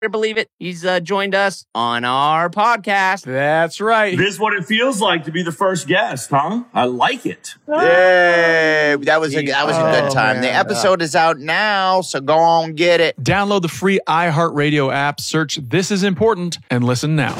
Believe it, he's joined us on our podcast. That's right. This is what it feels like to be the first guest, huh? I like it. Yay! That was a good time. Man. The episode is out now, so go on get it. Download the free iHeartRadio app, search This Is Important, and listen now.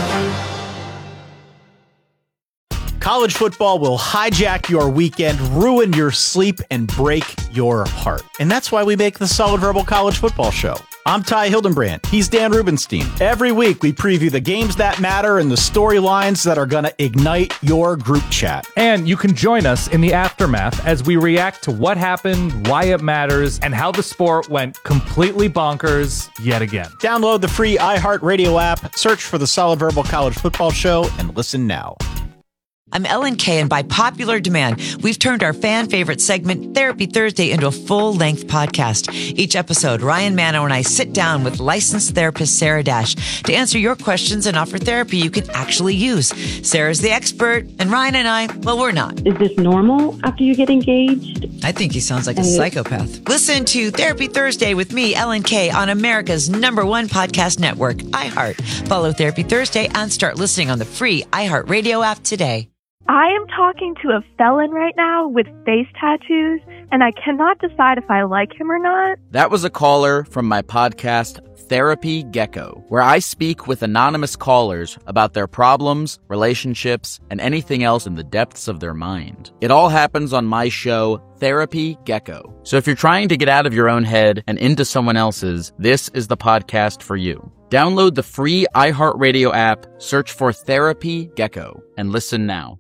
College football will hijack your weekend, ruin your sleep, and break your heart. And that's why we make the Solid Verbal College Football Show. I'm Ty Hildenbrand. He's Dan Rubenstein. Every week, we preview the games that matter and the storylines that are going to ignite your group chat. And you can join us in the aftermath as we react to what happened, why it matters, and how the sport went completely bonkers yet again. Download the free iHeartRadio app, search for the Solid Verbal College Football Show, and listen now. I'm Ellen Kay, and by popular demand, we've turned our fan favorite segment, Therapy Thursday, into a full-length podcast. Each episode, Ryan Manno and I sit down with licensed therapist Sarah Dash to answer your questions and offer therapy you can actually use. Sarah's the expert, and Ryan and I, well, we're not. Is this normal after you get engaged? I think he sounds like a psychopath. Listen to Therapy Thursday with me, Ellen Kay, on America's #1 podcast network, iHeart. Follow Therapy Thursday and start listening on the free iHeartRadio app today. I am talking to a felon right now with face tattoos, and I cannot decide if I like him or not. That was a caller from my podcast, Therapy Gecko, where I speak with anonymous callers about their problems, relationships, and anything else in the depths of their mind. It all happens on my show, Therapy Gecko. So if you're trying to get out of your own head and into someone else's, this is the podcast for you. Download the free iHeartRadio app, search for Therapy Gecko, and listen now.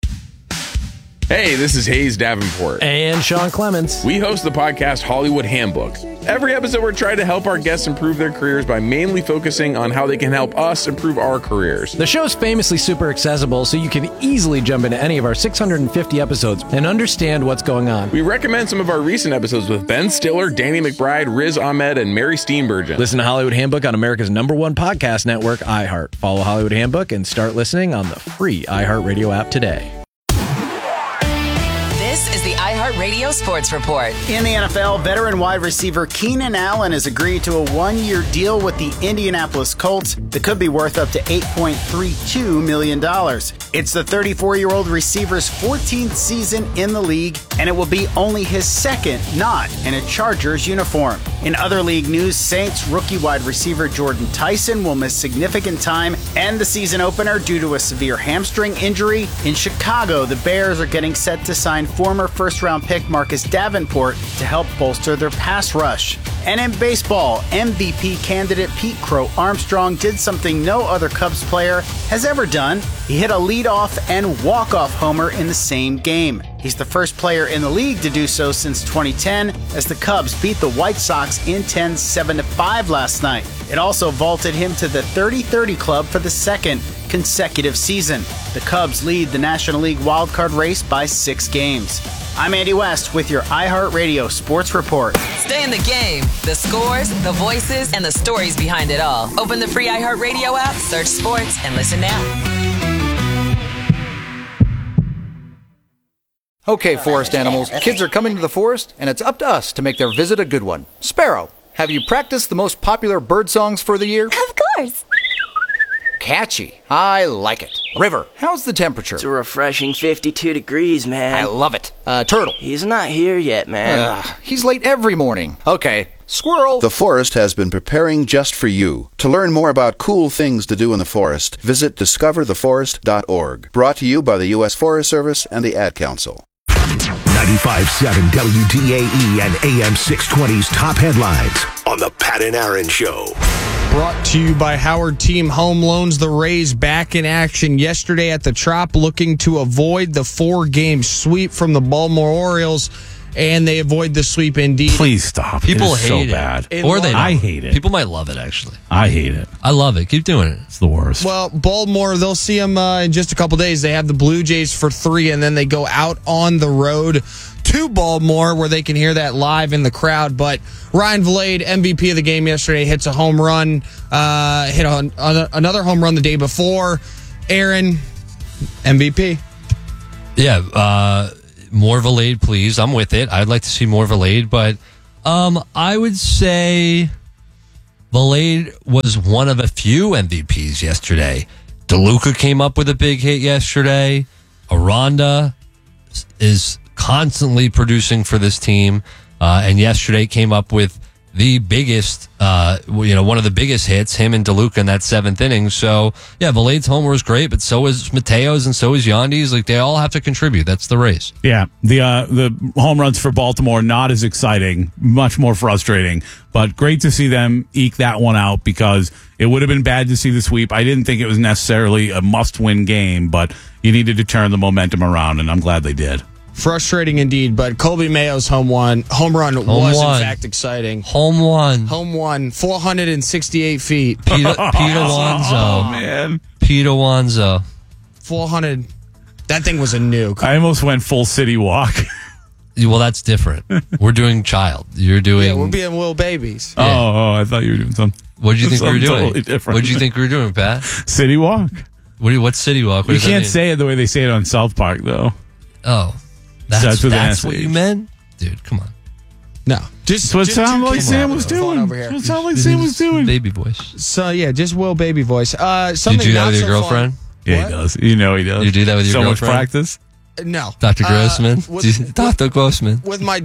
Hey, this is Hayes Davenport. And Sean Clements. We host the podcast Hollywood Handbook. Every episode, we're trying to help our guests improve their careers by mainly focusing on how they can help us improve our careers. The show's famously super accessible, so you can easily jump into any of our 650 episodes and understand what's going on. We recommend some of our recent episodes with Ben Stiller, Danny McBride, Riz Ahmed, and Mary Steenburgen. Listen to Hollywood Handbook on America's #1 podcast network, iHeart. Follow Hollywood Handbook and start listening on the free iHeartRadio app today. This is the iHeartRadio Sports Report. In the NFL, veteran wide receiver Keenan Allen has agreed to a one-year deal with the Indianapolis Colts that could be worth up to $8.32 million. It's the 34-year-old receiver's 14th season in the league, and it will be only his second not in a Chargers uniform. In other league news, Saints rookie wide receiver Jordan Tyson will miss significant time and the season opener due to a severe hamstring injury. In Chicago, the Bears are getting set to sign former first-round pick Marcus Davenport to help bolster their pass rush. And in baseball, MVP candidate Pete Crow Armstrong did something no other Cubs player has ever done. He hit a leadoff and walk-off homer in the same game. He's the first player in the league to do so since 2010, as the Cubs beat the White Sox in 10 7-5 last night. It also vaulted him to the 30-30 club for the second consecutive season. The Cubs lead the National League wildcard race by 6 games. I'm Andy West with your iHeartRadio Sports Report. Stay in the game. The scores, the voices, and the stories behind it all. Open the free iHeartRadio app, search sports, and listen now. Okay, forest animals, kids are coming to the forest, and it's up to us to make their visit a good one. Sparrow, have you practiced the most popular bird songs for the year? Of course. Catchy. I like it. River, how's the temperature? It's a refreshing 52 degrees, man. I love it. Turtle. He's not here yet, man. He's late every morning. Okay. Squirrel. The forest has been preparing just for you. To learn more about cool things to do in the forest, visit discovertheforest.org. Brought to you by the U.S. Forest Service and the Ad Council. 95.7 WDAE and AM 620's top headlines on the Pat and Aaron Show. Brought to you by Howard Team Home Loans. The Rays back in action yesterday at the Trop, looking to avoid the 4-game sweep from the Baltimore Orioles, and they avoid the sweep indeed. Please stop. People hate so it. bad. Or they don't. I hate it. People might love it, actually. I hate it. I love it. Keep doing it. It's the worst. Well, Baltimore, they'll see them in just a couple days. They have the Blue Jays for 3, and then they go out on the road to Baltimore where they can hear that live in the crowd. But Ryan Vilade, MVP of the game yesterday, hits a home run, hit another home run the day before. Aaron, MVP. Yeah, more Vilade, please. I'm with it. I'd like to see more Vilade, but I would say Valade was one of a few MVPs yesterday. DeLuca came up with a big hit yesterday. Aranda is constantly producing for this team, and yesterday came up with the biggest, one of the biggest hits, him and DeLuca in that 7th inning. So, yeah, Valade's homer was great, but so is Mateo's and so is Yandy's. Like, they all have to contribute. That's the race. Yeah, the home runs for Baltimore, not as exciting, much more frustrating, but great to see them eke that one out because it would have been bad to see the sweep. I didn't think it was necessarily a must-win game, but you needed to turn the momentum around, and I'm glad they did. Frustrating indeed, but Colby Mayo's home run was in fact exciting. Home run, 468 feet. Pete Alonso, oh man, Pete Alonso, 400. That thing was a nuke. I almost went full city walk. Well, that's different. We're doing child. You're doing. Yeah, we're being little babies. Yeah. Oh, I thought you were doing something. What did you think we were doing? Totally different. What did you think we were doing, Pat? City walk. What's city walk? What you can't say it the way they say it on South Park, though. Oh. That's what you meant? Dude, come on. No. Just what sounded like Sam was doing. What sounded like Sam was doing. Baby voice. So, yeah, just Will baby voice. Something you do that with your girlfriend? Yeah, he does. You know he does. You do that with your girlfriend? So much practice? No. Dr. Grossman? Dr. Grossman. With my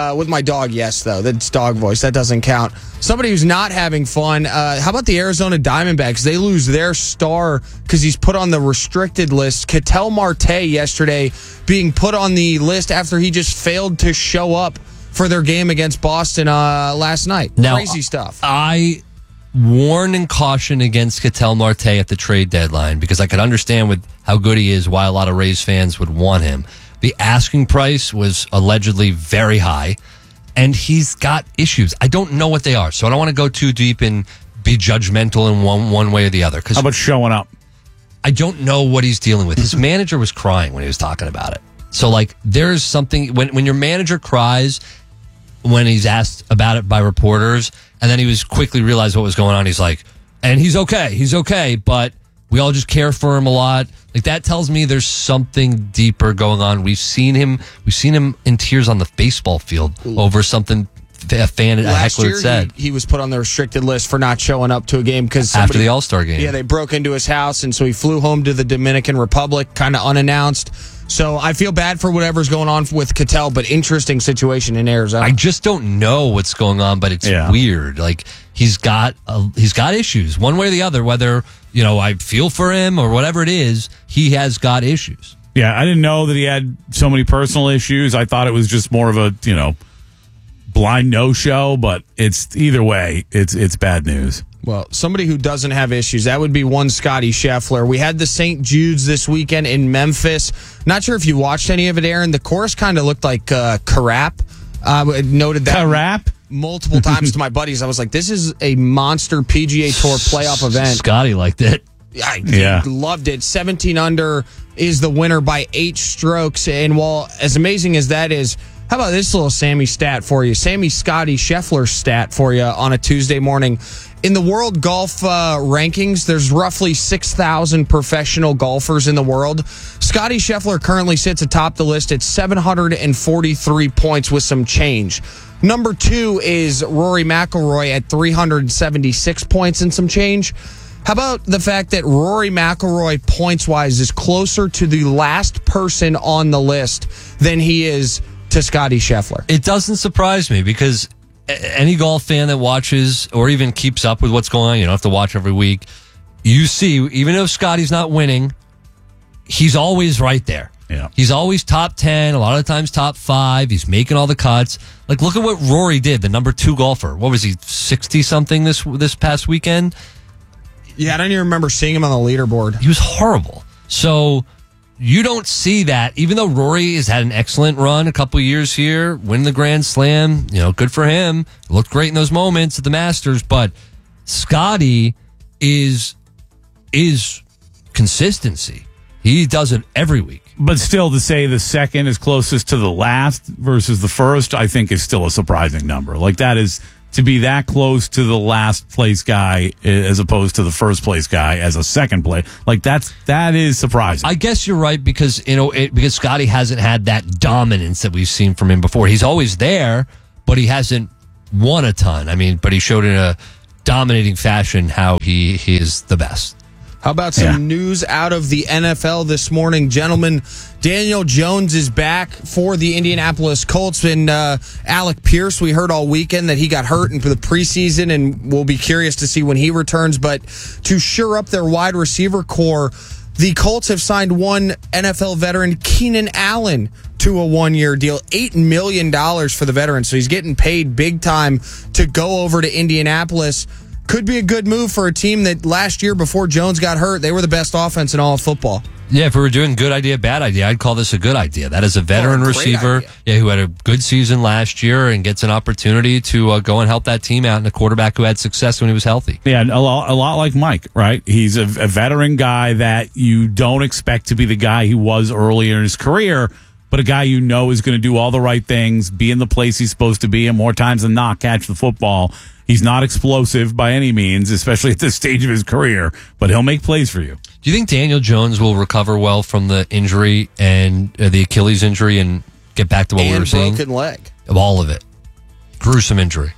dog, yes, though. That's dog voice. That doesn't count. Somebody who's not having fun, how about the Arizona Diamondbacks? They lose their star because he's put on the restricted list. Ketel Marte yesterday being put on the list after he just failed to show up for their game against Boston last night. Now, crazy stuff. I warn and caution against Ketel Marte at the trade deadline because I could understand with how good he is why a lot of Rays fans would want him. The asking price was allegedly very high, and he's got issues. I don't know what they are, so I don't want to go too deep and be judgmental in one way or the other. How about showing up? I don't know what he's dealing with. His manager was crying when he was talking about it. So, like, there's something when your manager cries when he's asked about it by reporters, and then he was quickly realized what was going on. He's like, and he's okay, but we all just care for him a lot. Like, that tells me there's something deeper going on. We've seen him in tears on the baseball field over something a heckler had said. He was put on the restricted list for not showing up to a game because after the All-Star game. Yeah, they broke into his house, and so he flew home to the Dominican Republic, kind of unannounced. So I feel bad for whatever's going on with Ketel, but interesting situation in Arizona. I just don't know what's going on, but it's weird. Like, he's got issues one way or the other, whether, I feel for him or whatever it is, he has got issues. Yeah, I didn't know that he had so many personal issues. I thought it was just more of a, blind no-show, but it's either way, it's bad news. Well, somebody who doesn't have issues, that would be one Scotty Scheffler. We had the St. Jude's this weekend in Memphis. Not sure if you watched any of it, Aaron. The course kind of looked like Carap. Noted that Carap? Multiple times to my buddies. I was like, this is a monster PGA Tour playoff event. Scotty liked it. I loved it. 17 under is the winner by 8 strokes. And while as amazing as that is, how about this little Sammy stat for you? Sammy Scotty Scheffler stat for you on a Tuesday morning. In the world golf rankings, there's roughly 6,000 professional golfers in the world. Scotty Scheffler currently sits atop the list at 743 points with some change. Number 2 is Rory McIlroy at 376 points and some change. How about the fact that Rory McIlroy, points-wise, is closer to the last person on the list than he is to Scotty Scheffler? It doesn't surprise me because any golf fan that watches or even keeps up with what's going on, you don't have to watch every week, you see, even though Scotty's not winning, he's always right there. Yeah. He's always top 10, a lot of the times top 5. He's making all the cuts. Like, look at what Rory did, the number 2 golfer. What was he, 60-something this past weekend? Yeah, I don't even remember seeing him on the leaderboard. He was horrible. So you don't see that, even though Rory has had an excellent run a couple years here, win the Grand Slam, good for him. Looked great in those moments at the Masters, but Scotty is consistency. He does it every week. But still, to say the second is closest to the last versus the first, I think is still a surprising number. Like, that is to be that close to the last place guy as opposed to the first place guy as a second place. Like, that is surprising. I guess you're right because because Scotty hasn't had that dominance that we've seen from him before. He's always there, but he hasn't won a ton. I mean, but he showed in a dominating fashion how he is the best. How about some news out of the NFL this morning, gentlemen? Daniel Jones is back for the Indianapolis Colts, and Alec Pierce, we heard all weekend that he got hurt for the preseason, and we'll be curious to see when he returns. But to shore up their wide receiver core, the Colts have signed one NFL veteran, Keenan Allen, to a one-year deal, $8 million for the veteran. So he's getting paid big time to go over to Indianapolis. Could be a good move for a team that last year, before Jones got hurt, they were the best offense in all of football. Yeah, if we were doing good idea, bad idea, I'd call this a good idea. That is a veteran receiver who had a good season last year and gets an opportunity to go and help that team out, and a quarterback who had success when he was healthy. Yeah, a lot like Mike, right? He's a veteran guy that you don't expect to be the guy he was earlier in his career, but a guy you know is going to do all the right things, be in the place he's supposed to be, and more times than not catch the football. He's not explosive by any means, especially at this stage of his career, but he'll make plays for you. Do you think Daniel Jones will recover well from the injury and the Achilles injury and get back to what we were seeing? Broken leg. Of all of it. Gruesome injury.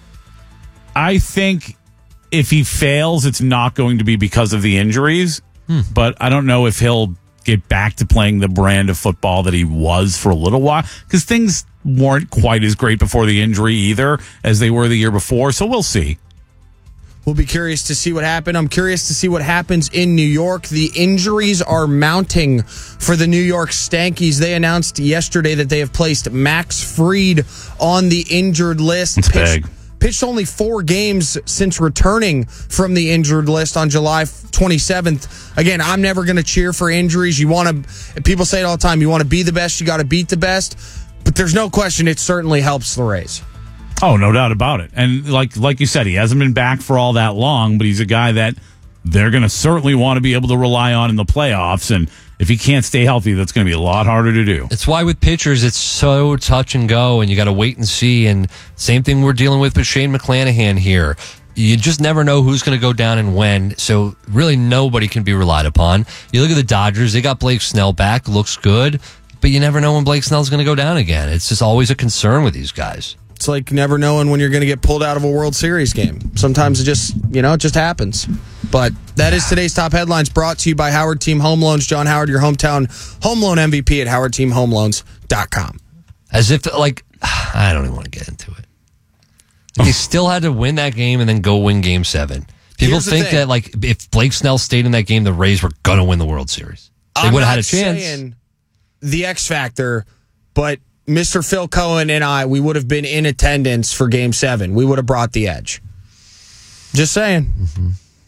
I think if he fails, it's not going to be because of the injuries, but I don't know if he'll get back to playing the brand of football that he was for a little while, because things weren't quite as great before the injury either as they were the year before, so we'll see. We'll be curious to see what happened. I'm curious to see what happens in New York. The injuries are mounting for the New York Stankies. They announced yesterday that they have placed Max Fried on the injured list. It's big. Pitched only 4 games since returning from the injured list on July 27th. Again, I'm never going to cheer for injuries. People say it all the time, you want to be the best, you got to beat the best. But there's no question it certainly helps the Rays. Oh, no doubt about it. And like you said, he hasn't been back for all that long, but he's a guy that they're going to certainly want to be able to rely on in the playoffs. And if he can't stay healthy, that's going to be a lot harder to do. It's why with pitchers, it's so touch and go, and you got to wait and see. And same thing we're dealing with Shane McClanahan here. You just never know who's going to go down and when, so really nobody can be relied upon. You look at the Dodgers, they got Blake Snell back, looks good, but you never know when Blake Snell's going to go down again. It's just always a concern with these guys. It's like never knowing when you're going to get pulled out of a World Series game. Sometimes it just happens. But that is today's top headlines, brought to you by Howard Team Home Loans. John Howard, your hometown home loan MVP at howardteamhomeloans.com. As if, I don't even want to get into it. They still had to win that game and then go win Game 7. People think that, if Blake Snell stayed in that game, the Rays were going to win the World Series. They would have had a chance. Saying the X factor, but Mr. Phil Cohen and we would have been in attendance for Game 7. We would have brought the edge. Just saying. Mm-hmm.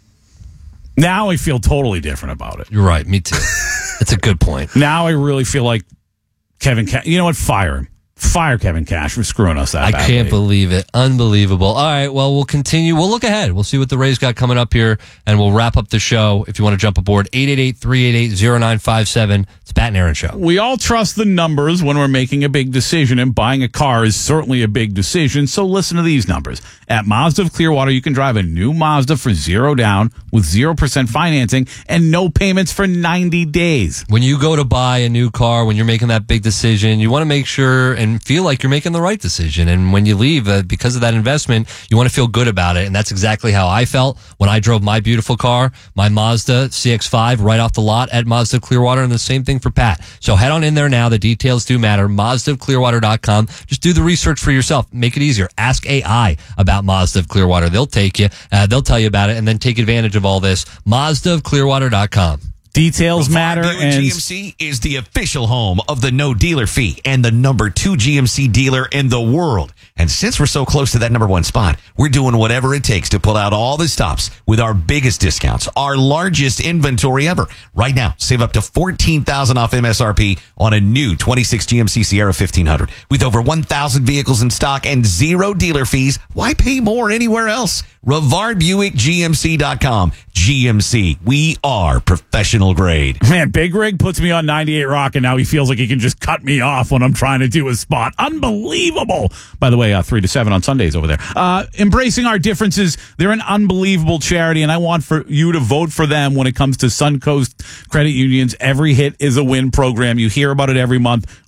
Now I feel totally different about it. You're right. Me too. That's a good point. Now I really feel like Kevin Cash. You know what? Fire him. Fire Kevin Cash for screwing us that badly. I can't believe it. Unbelievable. All right, well, we'll continue. We'll look ahead. We'll see what the Rays got coming up here, and we'll wrap up the show. If you want to jump aboard, 888-388-0957. It's Pat and Aaron Show. We all trust the numbers when we're making a big decision, and buying a car is certainly a big decision, so listen to these numbers. At Mazda of Clearwater, you can drive a new Mazda for $0 down with 0% financing and no payments for 90 days. When you go to buy a new car, when you're making that big decision, you want to make sure and feel like you're making the right decision. And when you leave, because of that investment, you want to feel good about it. And that's exactly how I felt when I drove my beautiful car, my Mazda CX-5, right off the lot at Mazda of Clearwater, and the same thing for Pat. So head on in there now. The details do matter. MazdaofClearwater.com. Just do the research for yourself. Make it easier. Ask AI about Mazda of Clearwater. They'll take you. They'll tell you about it, and then take advantage of all this. MazdaofClearwater.com. Details matter. And GMC is the official home of the no dealer fee and the number 2 GMC dealer in the world. And since we're so close to that number 1 spot, we're doing whatever it takes to pull out all the stops with our biggest discounts, our largest inventory ever. Right now, save up to $14,000 off MSRP on a new 26 GMC Sierra 1500. With over 1,000 vehicles in stock and 0 dealer fees, why pay more anywhere else? RivardBuickGMC.com. GMC, we are professional grade. Man, Big Rig puts me on 98 Rock, and now he feels like he can just cut me off when I'm trying to do a spot. Unbelievable. By the way, 3 to 7 on Sundays over there. Embracing Our Differences. They're an unbelievable charity, and I want for you to vote for them when it comes to Suncoast Credit Union's Every Hit is a Win program. You hear about it every month.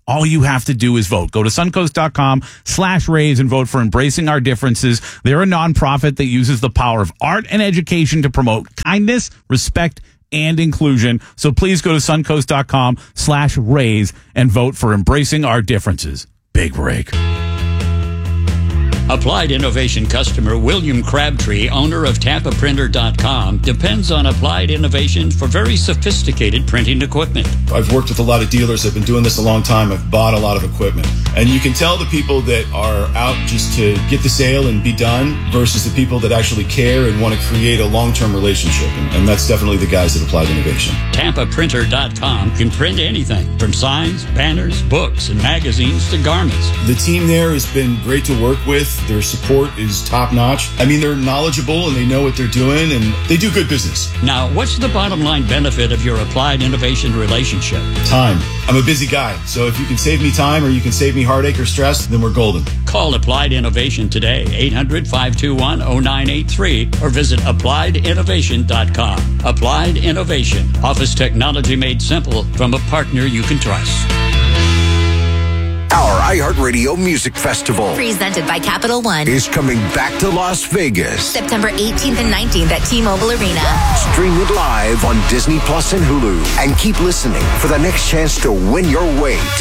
All you have to do is vote. Go to suncoast.com/raise and vote for Embracing Our Differences. They're a nonprofit that uses the power of art and education to promote kindness, respect, and inclusion. So please go to suncoast.com/raise and vote for Embracing Our Differences. Big break. Applied Innovation customer William Crabtree, owner of TampaPrinter.com, depends on Applied Innovation for very sophisticated printing equipment. I've worked with a lot of dealers. I've been doing this a long time. I've bought a lot of equipment. And you can tell the people that are out just to get the sale and be done versus the people that actually care and want to create a long-term relationship. And that's definitely the guys at Applied Innovation. TampaPrinter.com can print anything from signs, banners, books, and magazines to garments. The team there has been great to work with. Their support is top-notch. I mean, they're knowledgeable and they know what they're doing and they do good business. Now, what's the bottom line benefit of your Applied Innovation relationship? Time. I'm a busy guy, so if you can save me time or you can save me heartache or stress, then we're golden. Call Applied Innovation today, 800-521-0983, or visit AppliedInnovation.com. Applied Innovation. Office technology made simple from a partner you can trust. Our iHeartRadio Music Festival, presented by Capital One, is coming back to Las Vegas. September 18th and 19th at T-Mobile Arena. Stream it live on Disney Plus and Hulu. And keep listening for the next chance to win your way